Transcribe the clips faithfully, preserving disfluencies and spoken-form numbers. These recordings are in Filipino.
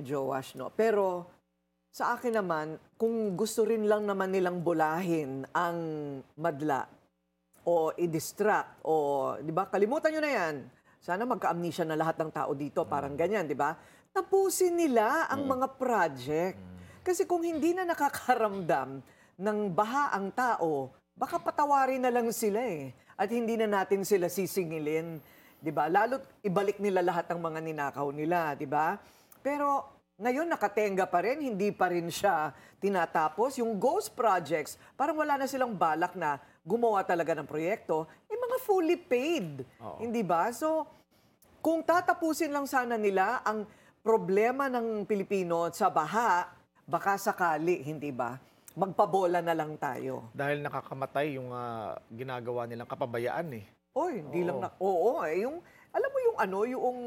Joash, no? Pero sa akin naman, kung gusto rin lang naman nilang bulahin ang madla o i-distract o, di ba, kalimutan nyo na yan. Sana magka-amnesia na lahat ng tao dito, parang ganyan, di ba? Tapusin nila ang mga project. Kasi kung hindi na nakakaramdam ng baha ang tao, baka patawarin na lang sila eh. At hindi na natin sila sisingilin, di ba? Lalo't ibalik nila lahat ng mga ninakaw nila, di ba? Pero ngayon nakatenga pa rin, hindi pa rin siya tinatapos. Yung ghost projects, parang wala na silang balak na gumawa talaga ng proyekto, eh mga fully paid. Oo. Hindi ba? So, kung tatapusin lang sana nila ang problema ng Pilipino sa baha, baka sakali, hindi ba? Magpabola na lang tayo. Dahil nakakamatay yung uh, ginagawa nilang kapabayaan eh. Oy, hindi Oo. lang na... Oo, eh, yung... Alam mo yung ano, yung...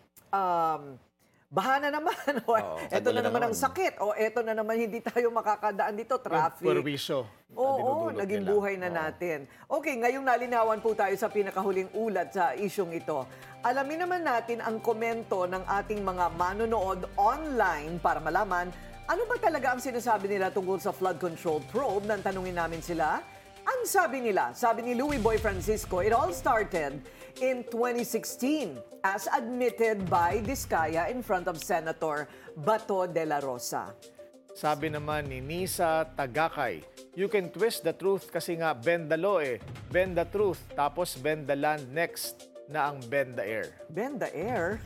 Um, baha na naman. O, Oo, eto na na naman naman. ang sakit. O eto na naman hindi tayo makakadaan dito. Traffic. Yung perwisyo. Oo, naging nila. buhay na Oo. natin. Okay, ngayong nalinawan po tayo sa pinakahuling ulat sa isyong ito. Alamin naman natin ang komento ng ating mga manonood online para malaman ano ba talaga ang sinasabi nila tungkol sa flood control probe. Nang tanungin namin sila, ang sabi nila, sabi ni Louie Boy Francisco, it all started in twenty sixteen as admitted by Diskaya in front of Senator Bato de la Rosa. Sabi naman ni Nisa Tagakay, you can twist the truth kasi nga bend the law eh. Bend the truth, tapos bend the land next na ang bend the air. Bend the air?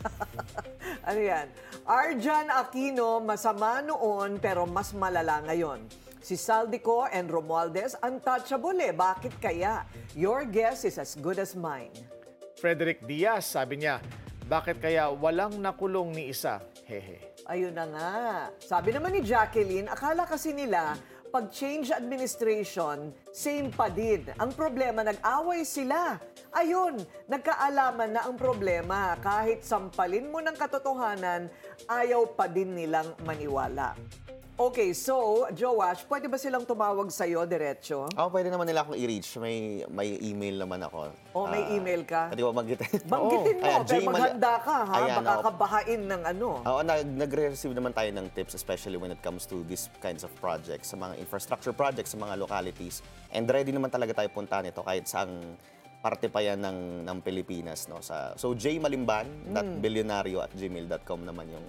Ano yan? Arjan Aquino, masama noon pero mas malala ngayon. Si Saldico and Romualdez, untouchable eh. Bakit kaya? Your guess is as good as mine. Frederick Diaz, sabi niya, bakit kaya walang nakulong ni isa? Hehe. Ayun na nga. Sabi naman ni Jacqueline, akala kasi nila, pag change administration, same pa din. Ang problema, nag-away sila. Ayun, nagkaalaman na ang problema. Kahit sampalin mo ng katotohanan, ayaw pa din nilang maniwala. Okay, so, Joash, pwede ba silang tumawag sa'yo diretso? Oo, pwede naman nila akong i-reach. May, may email naman ako. O, may Ah, email ka? Pwede ko banggitin. Banggitin mo, Ayan, pero J. Mal- maghanda ka, ha? Ayan, Baka oo. kabahain ng ano. Oo, nag- nagre-receive naman tayo ng tips, especially when it comes to these kinds of projects, sa mga infrastructure projects, sa mga localities. And ready naman talaga tayo puntahan ito kahit saang parte pa yan ng, ng Pilipinas. No? Sa, so, jmalimban dot billionario at gmail dot com naman yung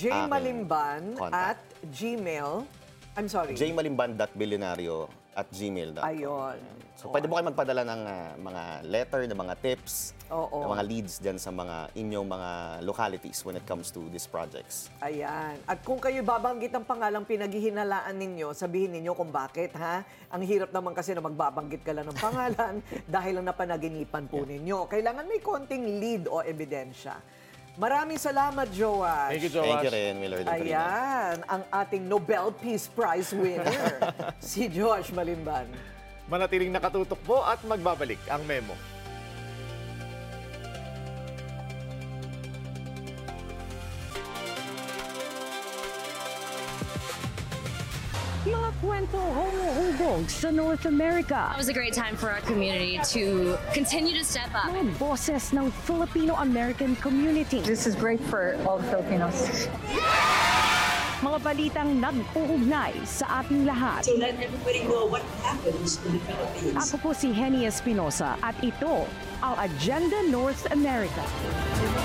jmalimban contact. at gmail. I'm sorry. jmalimban dot billionario at gmail dot com. Ayun. So, pwede mo kayo magpadala ng ah, mga letter, ng mga tips, Oo. ng mga leads dyan sa mga inyong mga localities when it comes to these projects. Ayan. At kung kayo babanggit ang pangalang pinaghihinalaan ninyo, sabihin ninyo kung bakit, ha? Ang hirap naman kasi na magbabanggit ka lang ng pangalan dahil lang napanaginipan po ninyo. Kailangan may konting lead o ebidensya. Maraming salamat, Joash. Thank you, Joash. Thank you rin, Willard. and Karina. Ayan, ang ating Nobel Peace Prize winner, si Joash Malimban. Manatiling nakatutok po at magbabalik ang Memo. Mga kwento humuhubog sa North America. It was a great time for our community to continue to step up. Mga boses ng Filipino-American community. This is great for all the Filipinos. Mga balitang nag-uugnay sa ating lahat. To let everybody know what happens in the Philippines. Ako po si Henny Espinosa at ito ang Agenda North America.